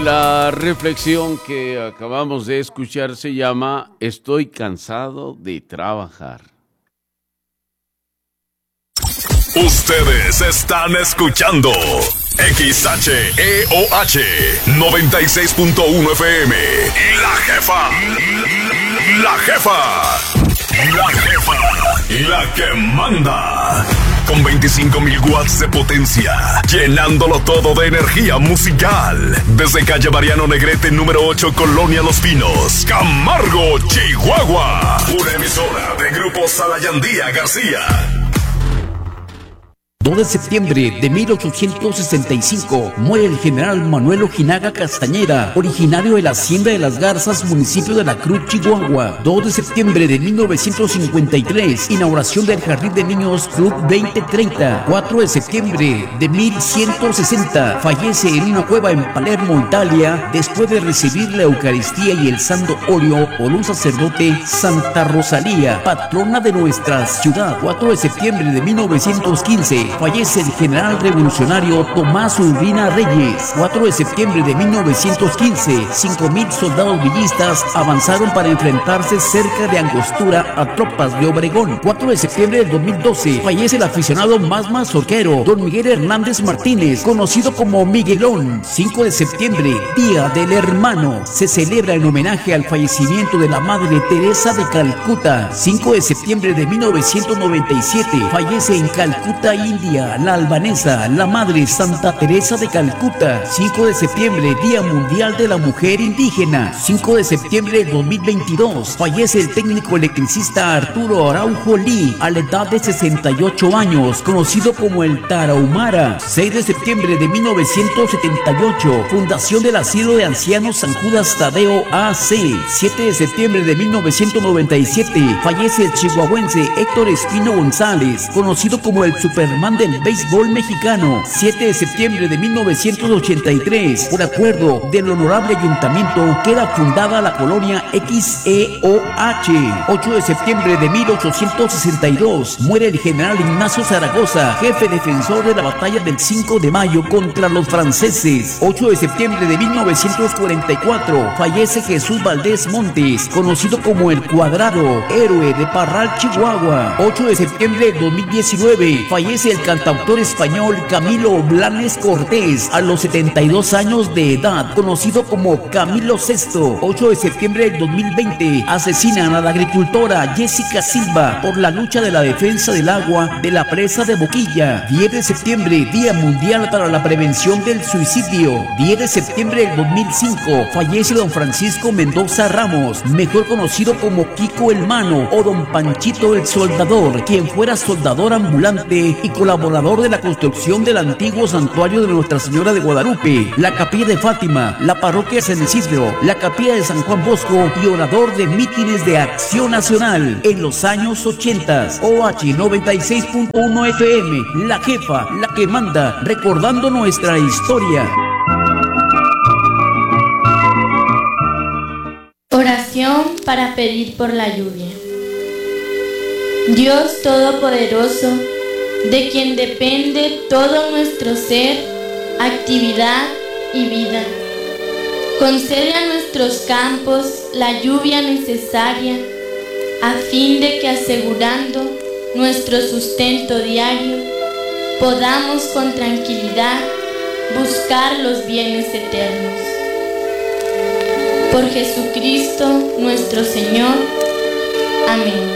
La reflexión que acabamos de escuchar se llama Estoy cansado de trabajar. Ustedes están escuchando XHEOH 96.1 FM. La jefa. La jefa. La jefa. La que manda. Con 25.000 watts de potencia, llenándolo todo de energía musical. Desde calle Mariano Negrete, número 8, Colonia Los Pinos, Camargo, Chihuahua. Una emisora de Grupo Salayandía García. 2 de septiembre de 1865 muere el general Manuel Ojinaga Castañeda, originario de la Hacienda de las Garzas, municipio de La Cruz, Chihuahua. 2 de septiembre de 1953, inauguración del Jardín de Niños Club 2030. 4 de septiembre de 1160, fallece en una cueva en Palermo, Italia, después de recibir la Eucaristía y el Santo Óleo por un sacerdote, Santa Rosalía, patrona de nuestra ciudad. 4 de septiembre de 1915, fallece el general revolucionario Tomás Urbina Reyes. 4 de septiembre de 1915, 5.000 soldados villistas avanzaron para enfrentarse cerca de Angostura a tropas de Obregón. 4 de septiembre del 2012, fallece el aficionado más mazorquero, don Miguel Hernández Martínez, conocido como Miguelón. 5 de septiembre, Día del Hermano, se celebra en homenaje al fallecimiento de la Madre Teresa de Calcuta. 5 de septiembre de 1997, fallece en Calcuta, India, la albanesa, la Madre Santa Teresa de Calcuta. 5 de septiembre, Día Mundial de la Mujer Indígena. 5 de septiembre de 2022, fallece el técnico electricista Arturo Araujo Lee, a la edad de 68 años, conocido como el Tarahumara. 6 de septiembre de 1978, fundación del Asilo de Ancianos San Judas Tadeo AC. 7 de septiembre de 1997, fallece el chihuahuense Héctor Espino González, conocido como el Superman del béisbol mexicano. 7 de septiembre de 1983, por acuerdo del honorable ayuntamiento, queda fundada la colonia XEOH. 8 de septiembre de 1862, muere el general Ignacio Zaragoza, jefe defensor de la batalla del 5 de mayo contra los franceses. 8 de septiembre de 1944, fallece Jesús Valdés Montes, conocido como el Cuadrado, héroe de Parral, Chihuahua. 8 de septiembre de 2019, fallece el cantautor español Camilo Blanes Cortés, a los 72 años de edad, conocido como Camilo VI. 8 de septiembre del 2020, asesinan a la agricultora Jessica Silva por la lucha de la defensa del agua de la presa de Boquilla. 10 de septiembre, Día Mundial para la Prevención del Suicidio. 10 de septiembre del 2005, fallece don Francisco Mendoza Ramos, mejor conocido como Kiko el Mano o don Panchito el Soldador, quien fuera soldador ambulante y colaborador de la construcción del antiguo santuario de Nuestra Señora de Guadalupe, la Capilla de Fátima, la Parroquia de San Isidro, la Capilla de San Juan Bosco y orador de mítines de Acción Nacional en los años 80. OH 96.1 FM, la jefa, la que manda, recordando nuestra historia. Oración para pedir por la lluvia. Dios Todopoderoso, de quien depende todo nuestro ser, actividad y vida, concede a nuestros campos la lluvia necesaria a fin de que, asegurando nuestro sustento diario, podamos con tranquilidad buscar los bienes eternos. Por Jesucristo nuestro Señor. Amén.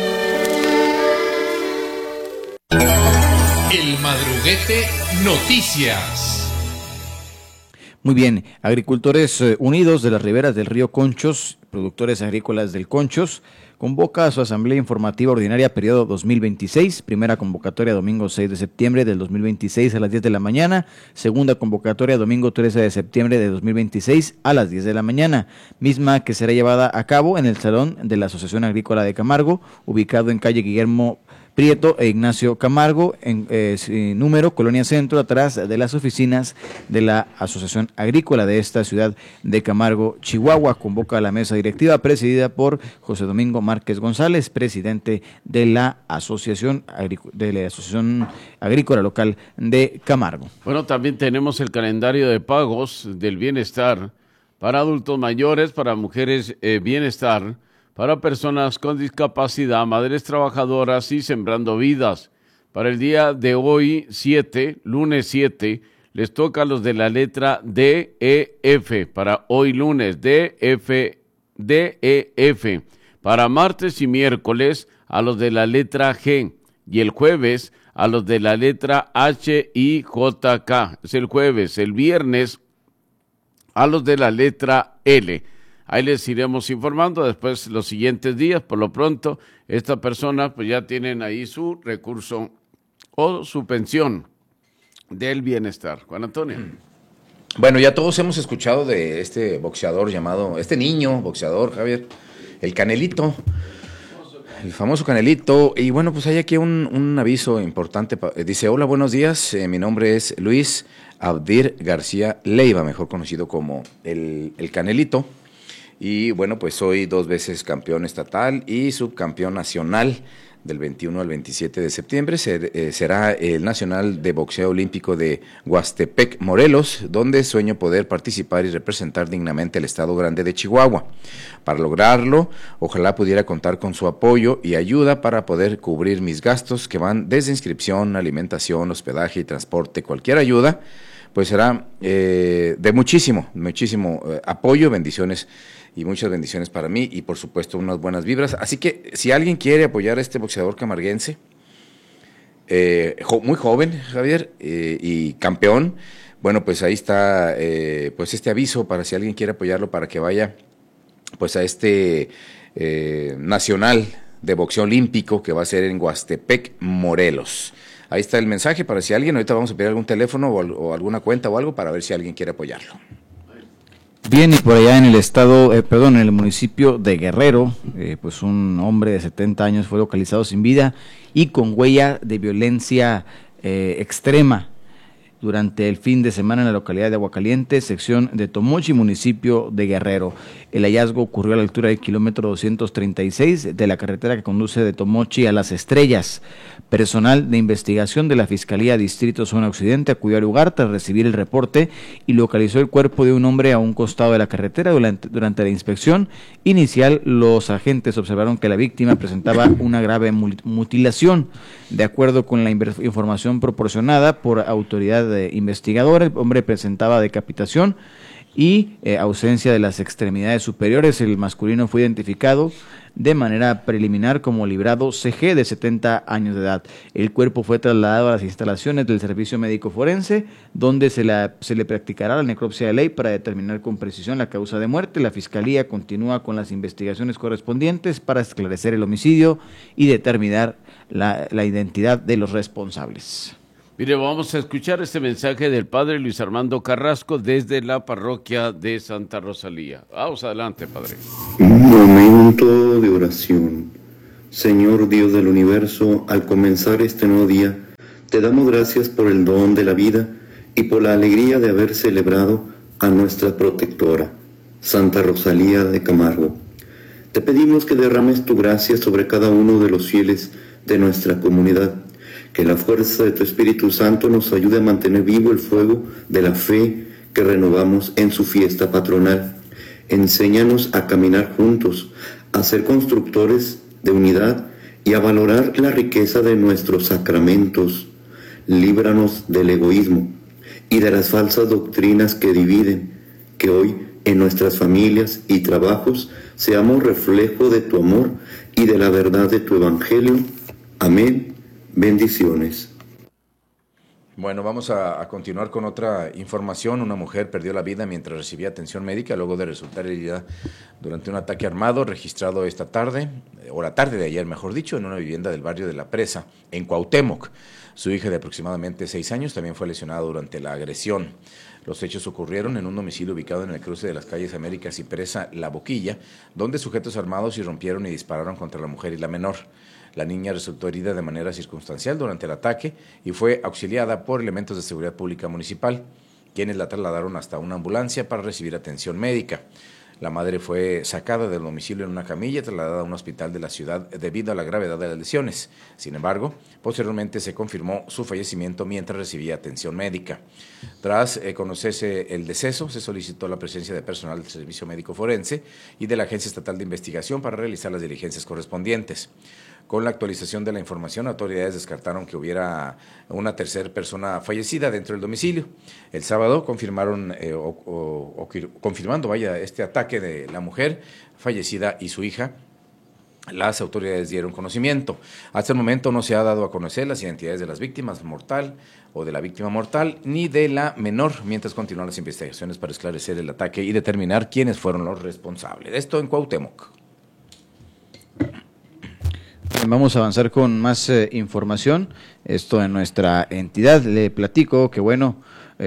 El Madruguete Noticias. Muy bien, agricultores unidos de las riberas del río Conchos, productores agrícolas del Conchos, convoca a su asamblea informativa ordinaria periodo 2026, primera convocatoria domingo 6 de septiembre del 2026 a las 10 de la mañana, segunda convocatoria domingo 13 de septiembre de 2026 a las 10 de la mañana, misma que será llevada a cabo en el Salón de la Asociación Agrícola de Camargo, ubicado en calle Guillermo Prieto e Ignacio Camargo, en número Colonia Centro, atrás de las oficinas de la Asociación Agrícola de esta ciudad de Camargo, Chihuahua. Convoca a la mesa directiva presidida por José Domingo Márquez González, presidente de la Asociación Agrícola Local de Camargo. Bueno, también tenemos el calendario de pagos del bienestar para adultos mayores, para mujeres bienestar, para personas con discapacidad, madres trabajadoras y sembrando vidas. Para el día de hoy, lunes 7, les toca a los de la letra D, E, F. Para hoy lunes, D, F, D, E, F. Para martes y miércoles, a los de la letra G. Y el jueves, a los de la letra H, I, J, K. Es el jueves. El viernes, a los de la letra L. Ahí les iremos informando después los siguientes días. Por lo pronto, esta persona pues ya tienen ahí su recurso o su pensión del bienestar. Juan Antonio. Bueno, ya todos hemos escuchado de este boxeador llamado, este niño boxeador, Javier, el Canelito, el famoso Canelito. Y bueno, pues hay aquí un aviso importante. Dice, hola, buenos días, mi nombre es Luis Abdir García Leiva, mejor conocido como el Canelito. Y bueno, pues soy 2 veces campeón estatal y subcampeón nacional. Del 21 al 27 de septiembre será el Nacional de Boxeo Olímpico de Huastepec, Morelos, donde sueño poder participar y representar dignamente el Estado Grande de Chihuahua. Para lograrlo, ojalá pudiera contar con su apoyo y ayuda para poder cubrir mis gastos, que van desde inscripción, alimentación, hospedaje y transporte. Cualquier ayuda, pues será de muchísimo apoyo, bendiciones. Y muchas bendiciones para mí y, por supuesto, unas buenas vibras. Así que, si alguien quiere apoyar a este boxeador camarguense, muy joven, Javier, y campeón, bueno, pues ahí está pues este aviso para si alguien quiere apoyarlo para que vaya pues a este Nacional de Boxeo Olímpico que va a ser en Huastepec, Morelos. Ahí está el mensaje para si alguien, ahorita vamos a pedir algún teléfono o alguna cuenta o algo para ver si alguien quiere apoyarlo. Bien, y por allá en el estado, en el municipio de Guerrero, pues un hombre de 70 años fue localizado sin vida y con huella de violencia extrema durante el fin de semana en la localidad de Aguacaliente, sección de Tomochi, municipio de Guerrero. El hallazgo ocurrió a la altura del kilómetro 236 de la carretera que conduce de Tomochi a Las Estrellas. Personal de investigación de la Fiscalía Distrito Zona Occidente acudió al lugar tras recibir el reporte y localizó el cuerpo de un hombre a un costado de la carretera. Durante la inspección inicial, los agentes observaron que la víctima presentaba una grave mutilación. De acuerdo con la información proporcionada por autoridad investigadora, el hombre presentaba decapitación y ausencia de las extremidades superiores. El masculino fue identificado de manera preliminar como Librado CG, de 70 años de edad. El cuerpo fue trasladado a las instalaciones del Servicio Médico Forense, donde se le practicará la necropsia de ley para determinar con precisión la causa de muerte. La Fiscalía continúa con las investigaciones correspondientes para esclarecer el homicidio y determinar la identidad de los responsables. Mire, vamos a escuchar este mensaje del padre Luis Armando Carrasco desde la parroquia de Santa Rosalía. Vamos adelante, padre. Un momento de oración. Señor Dios del universo, al comenzar este nuevo día, te damos gracias por el don de la vida y por la alegría de haber celebrado a nuestra protectora, Santa Rosalía de Camargo. Te pedimos que derrames tu gracia sobre cada uno de los fieles de nuestra comunidad, que la fuerza de tu Espíritu Santo nos ayude a mantener vivo el fuego de la fe que renovamos en su fiesta patronal. Enséñanos a caminar juntos, a ser constructores de unidad y a valorar la riqueza de nuestros sacramentos. Líbranos del egoísmo y de las falsas doctrinas que dividen, que hoy en nuestras familias y trabajos seamos reflejo de tu amor y de la verdad de tu evangelio. Amén. Bendiciones. Bueno, vamos a continuar con otra información. Una mujer perdió la vida mientras recibía atención médica luego de resultar herida durante un ataque armado registrado esta tarde, o la tarde de ayer, mejor dicho, en una vivienda del barrio de La Presa, en Cuauhtémoc. Su hija de aproximadamente 6 años también fue lesionada durante la agresión. Los hechos ocurrieron en un domicilio ubicado en el cruce de las calles Américas y Presa La Boquilla, donde sujetos armados irrumpieron y dispararon contra la mujer y la menor. La niña resultó herida de manera circunstancial durante el ataque y fue auxiliada por elementos de seguridad pública municipal, quienes la trasladaron hasta una ambulancia para recibir atención médica. La madre fue sacada del domicilio en una camilla y trasladada a un hospital de la ciudad debido a la gravedad de las lesiones. Sin embargo, posteriormente se confirmó su fallecimiento mientras recibía atención médica. Tras conocerse el deceso, se solicitó la presencia de personal del Servicio Médico Forense y de la Agencia Estatal de Investigación para realizar las diligencias correspondientes. Con la actualización de la información, autoridades descartaron que hubiera una tercera persona fallecida dentro del domicilio. El sábado confirmando este ataque de la mujer fallecida y su hija, las autoridades dieron conocimiento. Hasta el momento no se ha dado a conocer las identidades de las víctimas mortal o de la víctima mortal ni de la menor, mientras continúan las investigaciones para esclarecer el ataque y determinar quiénes fueron los responsables. Esto en Cuauhtémoc. Vamos a avanzar con más información. Esto en nuestra entidad. Le platico que, bueno,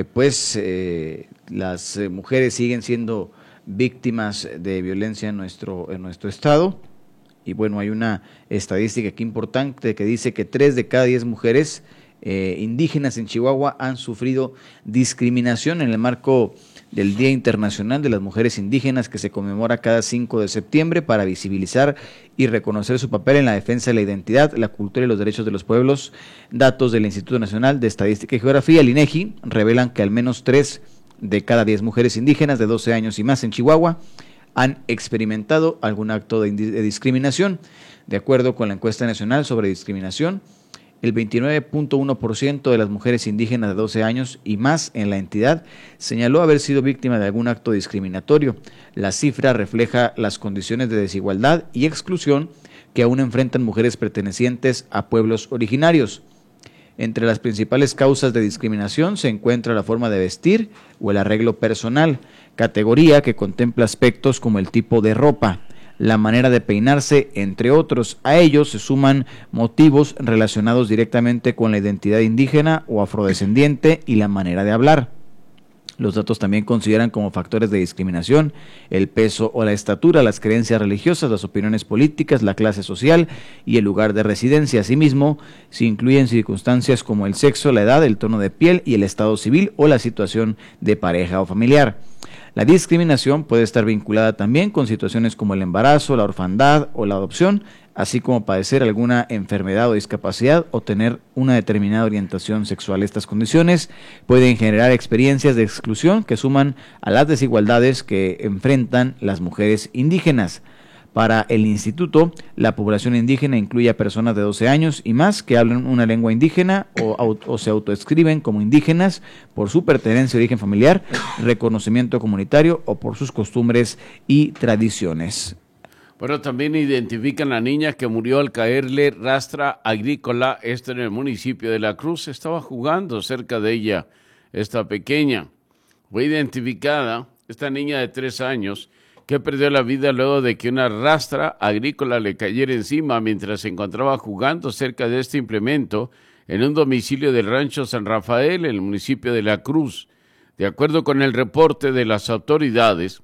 las mujeres siguen siendo víctimas de violencia en nuestro estado. Y bueno, hay una estadística aquí importante que dice que 3 de cada 10 mujeres indígenas en Chihuahua han sufrido discriminación en el marco del Día Internacional de las Mujeres Indígenas, que se conmemora cada 5 de septiembre para visibilizar y reconocer su papel en la defensa de la identidad, la cultura y los derechos de los pueblos. Datos del Instituto Nacional de Estadística y Geografía, el INEGI, revelan que al menos 3 de cada 10 mujeres indígenas de 12 años y más en Chihuahua han experimentado algún acto de discriminación. De acuerdo con la encuesta nacional sobre discriminación, el 29.1% de las mujeres indígenas de 12 años y más en la entidad señaló haber sido víctima de algún acto discriminatorio. La cifra refleja las condiciones de desigualdad y exclusión que aún enfrentan mujeres pertenecientes a pueblos originarios. Entre las principales causas de discriminación se encuentra la forma de vestir o el arreglo personal, categoría que contempla aspectos como el tipo de ropa, la manera de peinarse, entre otros. A ellos se suman motivos relacionados directamente con la identidad indígena o afrodescendiente y la manera de hablar. Los datos también consideran como factores de discriminación el peso o la estatura, las creencias religiosas, las opiniones políticas, la clase social y el lugar de residencia. Asimismo, se incluyen circunstancias como el sexo, la edad, el tono de piel y el estado civil o la situación de pareja o familiar. La discriminación puede estar vinculada también con situaciones como el embarazo, la orfandad o la adopción, así como padecer alguna enfermedad o discapacidad o tener una determinada orientación sexual. Estas condiciones pueden generar experiencias de exclusión que suman a las desigualdades que enfrentan las mujeres indígenas. Para el instituto, la población indígena incluye a personas de 12 años y más que hablan una lengua indígena o se autoescriben como indígenas por su pertenencia a origen familiar, reconocimiento comunitario o por sus costumbres y tradiciones. Bueno, también identifican a la niña que murió al caerle rastra agrícola, esto en el municipio de La Cruz. Estaba jugando cerca de ella, esta pequeña. Fue identificada, esta niña de 3 años, que perdió la vida luego de que una rastra agrícola le cayera encima mientras se encontraba jugando cerca de este implemento en un domicilio del rancho San Rafael, en el municipio de La Cruz. De acuerdo con el reporte de las autoridades,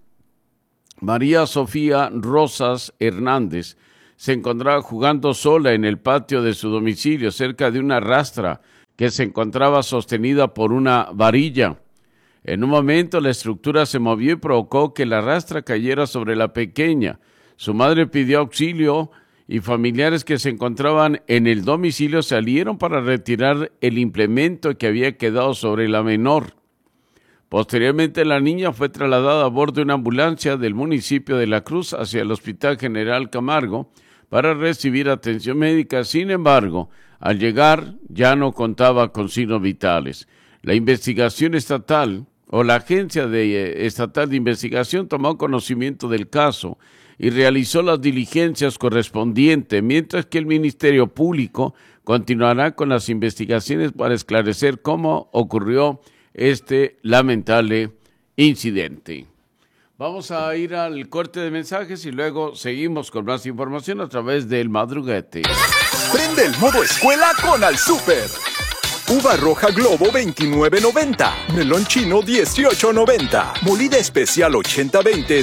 María Sofía Rosas Hernández se encontraba jugando sola en el patio de su domicilio cerca de una rastra que se encontraba sostenida por una varilla. En un momento la estructura se movió y provocó que la rastra cayera sobre la pequeña. Su madre pidió auxilio y familiares que se encontraban en el domicilio salieron para retirar el implemento que había quedado sobre la menor. Posteriormente la niña fue trasladada a bordo de una ambulancia del municipio de La Cruz hacia el Hospital General Camargo para recibir atención médica. Sin embargo, al llegar ya no contaba con signos vitales. La investigación estatal o la Agencia Estatal de Investigación tomó conocimiento del caso y realizó las diligencias correspondientes, mientras que el Ministerio Público continuará con las investigaciones para esclarecer cómo ocurrió este lamentable incidente. Vamos a ir al corte de mensajes y luego seguimos con más información a través del Madruguete. Prende el modo escuela con Al Súper. Uva roja Globo 29.90, melón chino 18.90, molida especial 80-20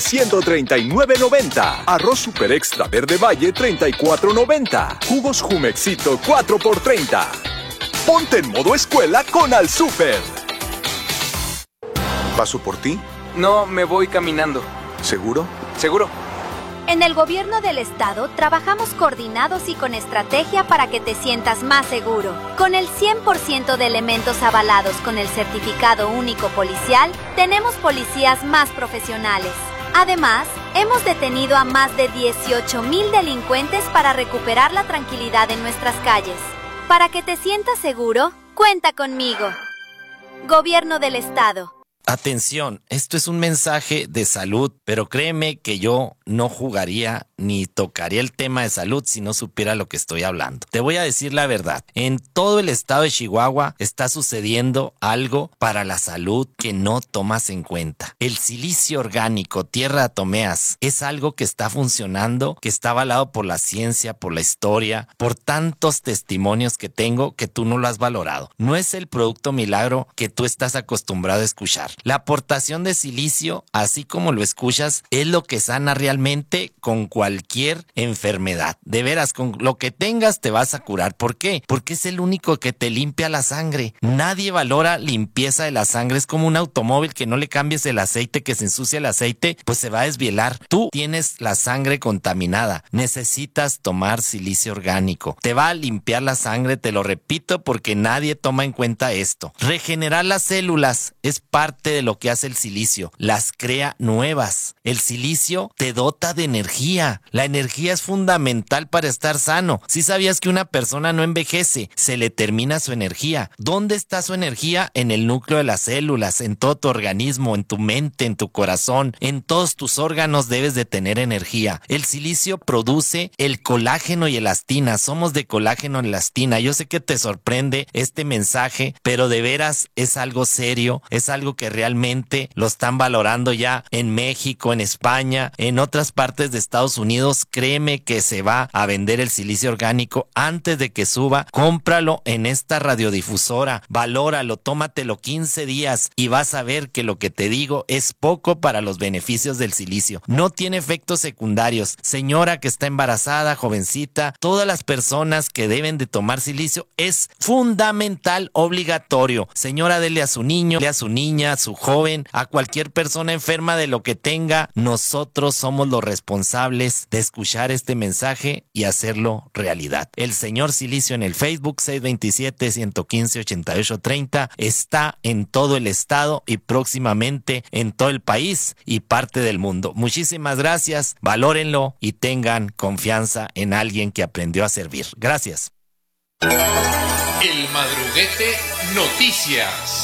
139.90, arroz super extra verde valle 34.90, jugos Jumexito 4x30. Ponte en modo escuela con Al Súper. ¿Paso por ti? No, me voy caminando. ¿Seguro? Seguro. En el gobierno del estado trabajamos coordinados y con estrategia para que te sientas más seguro. Con el 100% de elementos avalados con el certificado único policial, tenemos policías más profesionales. Además, hemos detenido a más de 18,000 delincuentes para recuperar la tranquilidad en nuestras calles. Para que te sientas seguro, cuenta conmigo. Gobierno del estado. Atención, esto es un mensaje de salud, pero créeme que yo no jugaría ni tocaría el tema de salud si no supiera lo que estoy hablando. Te voy a decir la verdad, en todo el estado de Chihuahua está sucediendo algo para la salud que no tomas en cuenta. El silicio orgánico, tierra de atomeas, es algo que está funcionando, que está avalado por la ciencia, por la historia, por tantos testimonios que tengo que tú no lo has valorado. No es el producto milagro que tú estás acostumbrado a escuchar. La aportación de silicio, así como lo escuchas, es lo que sana realmente con cualquier enfermedad. De veras, con lo que tengas te vas a curar. ¿Por qué? Porque es el único que te limpia la sangre. Nadie valora limpieza de la sangre. Es como un automóvil que no le cambies el aceite, que se ensucia el aceite, pues se va a desvielar. Tú tienes la sangre contaminada. Necesitas tomar silicio orgánico. Te va a limpiar la sangre, te lo repito, porque nadie toma en cuenta esto. Regenerar las células es parte de lo que hace el silicio, las crea nuevas. El silicio te dota de energía. La energía es fundamental para estar sano. Si sabías que una persona no envejece, se le termina su energía. ¿Dónde está su energía? En el núcleo de las células, en todo tu organismo, en tu mente, en tu corazón, en todos tus órganos debes de tener energía. El silicio produce el colágeno y elastina. Somos de colágeno y elastina. Yo sé que te sorprende este mensaje, pero de veras es algo serio, es algo que realmente lo están valorando ya en México, en España, en otras partes de Estados Unidos. Créeme que se va a vender el silicio orgánico antes de que suba. Cómpralo en esta radiodifusora, valóralo, tómatelo 15 días y vas a ver que lo que te digo es poco para los beneficios del silicio. No tiene efectos secundarios. Señora que está embarazada, jovencita, todas las personas que deben de tomar silicio es fundamental, obligatorio. Señora, dele a su niño, dele a su niña, a su joven, a cualquier persona enferma de lo que tenga. Nosotros somos los responsables de escuchar este mensaje y hacerlo realidad. El señor Silicio en el Facebook 627-115-8830 está en todo el estado y próximamente en todo el país y parte del mundo. Muchísimas gracias, valórenlo y tengan confianza en alguien que aprendió a servir. Gracias. El Madruguete Noticias.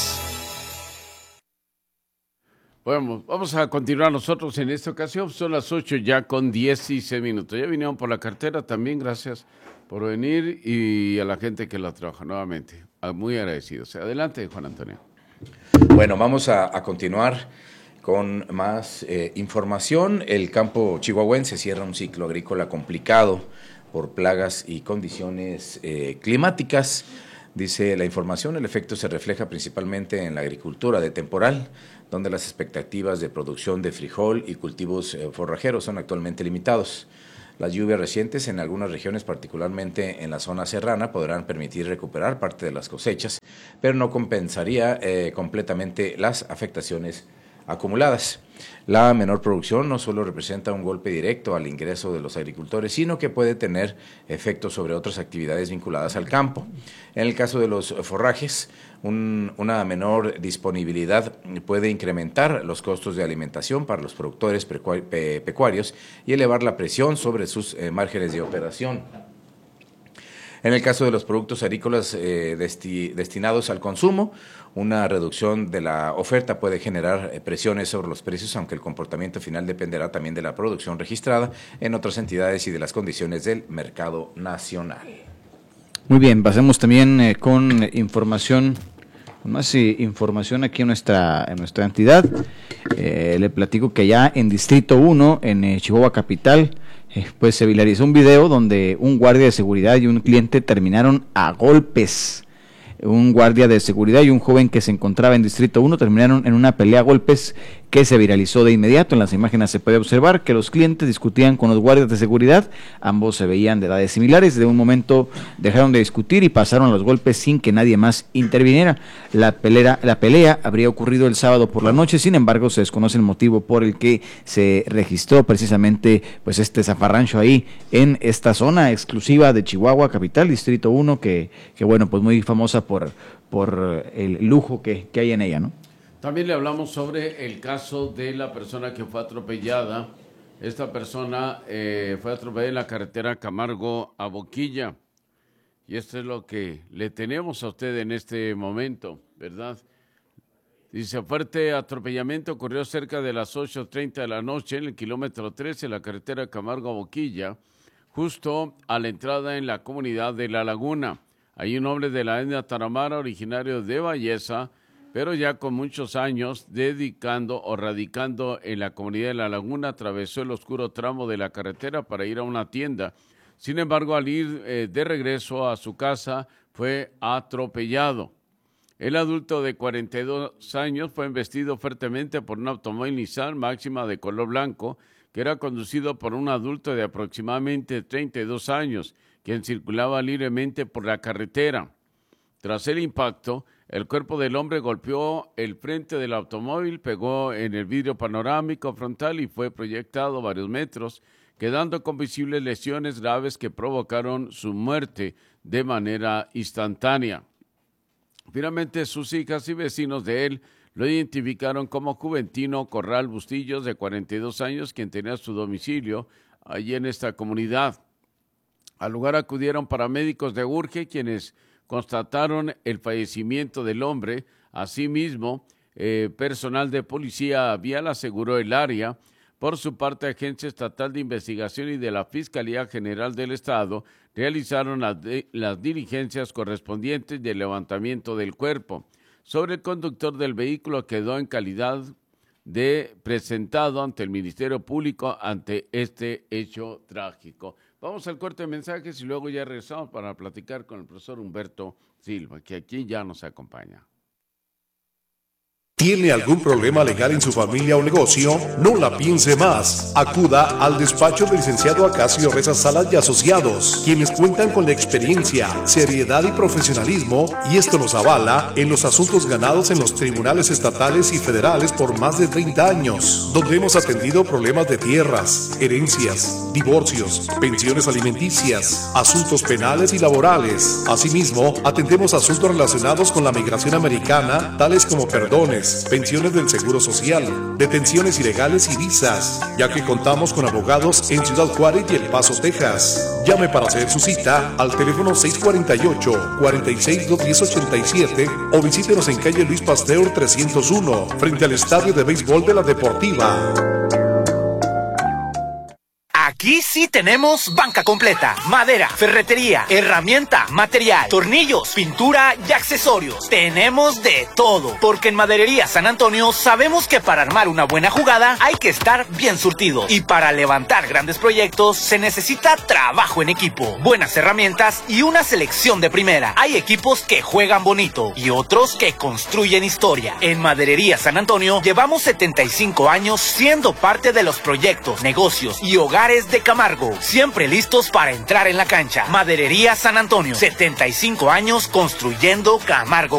Bueno, vamos a continuar nosotros en esta ocasión. Son las 8 ya con 16 minutos. Ya vinieron por la cartera también. Gracias por venir y a la gente que la trabaja nuevamente. Muy agradecidos. Adelante, Juan Antonio. Bueno, vamos a continuar con más información. El campo chihuahuense cierra un ciclo agrícola complicado por plagas y condiciones climáticas. Dice la información, el efecto se refleja principalmente en la agricultura de temporal, donde las expectativas de producción de frijol y cultivos forrajeros son actualmente limitados. Las lluvias recientes en algunas regiones, particularmente en la zona serrana, podrán permitir recuperar parte de las cosechas, pero no compensaría completamente las afectaciones acumuladas. La menor producción no solo representa un golpe directo al ingreso de los agricultores, sino que puede tener efectos sobre otras actividades vinculadas al campo. En el caso de los forrajes, una menor disponibilidad puede incrementar los costos de alimentación para los productores pecuarios y elevar la presión sobre sus márgenes de operación. En el caso de los productos agrícolas destinados al consumo, una reducción de la oferta puede generar presiones sobre los precios, aunque el comportamiento final dependerá también de la producción registrada en otras entidades y de las condiciones del mercado nacional. Muy bien, pasemos también con información, más información aquí en nuestra entidad. Le platico que ya en Distrito 1, en Chihuahua Capital, pues se viralizó un video donde un guardia de seguridad y un cliente terminaron a golpes. Un guardia de seguridad y un joven que se encontraba en Distrito 1 terminaron en una pelea a golpes que se viralizó de inmediato. En las imágenes se puede observar que los clientes discutían con los guardias de seguridad, ambos se veían de edades similares. De un momento dejaron de discutir y pasaron a los golpes sin que nadie más interviniera. La pelea habría ocurrido el sábado por la noche, sin embargo se desconoce el motivo por el que se registró precisamente pues este zafarrancho ahí en esta zona exclusiva de Chihuahua capital, Distrito 1, que bueno, pues muy famosa por el lujo que hay en ella, ¿no? También le hablamos sobre el caso de la persona que fue atropellada. Esta persona fue atropellada en la carretera Camargo a Boquilla. Y esto es lo que le tenemos a usted en este momento, ¿verdad? Dice, fuerte atropellamiento ocurrió cerca de las 8:30 de la noche en el kilómetro 13 de la carretera Camargo a Boquilla, justo a la entrada en la comunidad de La Laguna. Hay un hombre de la etnia Tarahumara, originario de Valleza, pero ya con muchos años radicando en la comunidad de La Laguna, atravesó el oscuro tramo de la carretera para ir a una tienda. Sin embargo, al ir de regreso a su casa, fue atropellado. El adulto de 42 años fue embestido fuertemente por un automóvil Nissan Máxima de color blanco, que era conducido por un adulto de aproximadamente 32 años, quien circulaba libremente por la carretera. Tras el impacto, el cuerpo del hombre golpeó el frente del automóvil, pegó en el vidrio panorámico frontal y fue proyectado varios metros, quedando con visibles lesiones graves que provocaron su muerte de manera instantánea. Finalmente, sus hijas y vecinos de él lo identificaron como Juventino Corral Bustillos, de 42 años, quien tenía su domicilio allí en esta comunidad. Al lugar acudieron paramédicos de Urge, quienes constataron el fallecimiento del hombre. Asimismo, personal de policía vial aseguró el área. Por su parte, Agencia Estatal de Investigación y de la Fiscalía General del Estado realizaron las diligencias correspondientes del levantamiento del cuerpo. Sobre el conductor del vehículo quedó en calidad de presentado ante el Ministerio Público ante este hecho trágico. Vamos al corte de mensajes y luego ya regresamos para platicar con el profesor Humberto Silva, que aquí ya nos acompaña. ¿Tiene algún problema legal en su familia o negocio? No la piense más. Acuda al despacho del licenciado Acacio Reza Salas y Asociados, quienes cuentan con la experiencia, seriedad y profesionalismo, y esto nos avala en los asuntos ganados en los tribunales estatales y federales por más de 30 años, donde hemos atendido problemas de tierras, herencias, divorcios, pensiones alimenticias, asuntos penales y laborales. Asimismo, atendemos asuntos relacionados con la migración americana, tales como perdones, pensiones del Seguro Social, detenciones ilegales y visas, ya que contamos con abogados en Ciudad Juárez y El Paso, Texas. Llame para hacer su cita al teléfono 648-46-210-87 o visítenos en calle Luis Pasteur 301, frente al Estadio de Béisbol de la Deportiva. Aquí sí tenemos banca completa, madera, ferretería, herramienta, material, tornillos, pintura y accesorios. Tenemos de todo, porque en Maderería San Antonio sabemos que para armar una buena jugada hay que estar bien surtido. Y para levantar grandes proyectos se necesita trabajo en equipo, buenas herramientas y una selección de primera. Hay equipos que juegan bonito y otros que construyen historia. En Maderería San Antonio llevamos 75 años siendo parte de los proyectos, negocios y hogares de Camargo, siempre listos para entrar en la cancha. Maderería San Antonio, 75 años construyendo Camargo.